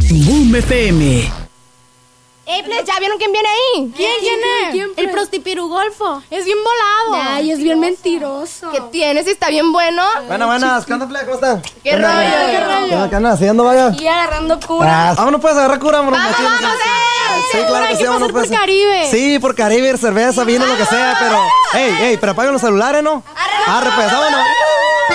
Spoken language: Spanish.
Boom FM. ¿Ya vieron quién viene ahí? ¿Quién es? El prostipirugolfo. Es bien volado. Ay, es bien mentiroso. ¿Qué tienes? ¿Está bien bueno? Buenas. ¿Qué onda, plebe? ¿Cómo están? ¿Qué rollo? ¿Qué andas haciendo, vaya? Y agarrando cura. Vámonos, pues, a agarrar cura, vámonos. Vamos, Sí, claro que sí, vámonos, pues. por Caribe. Sí, por Caribe, cerveza, vino, lo que sea, pero... Ey, pero apaguen los celulares, ¿no? Arre, pues, vámonos.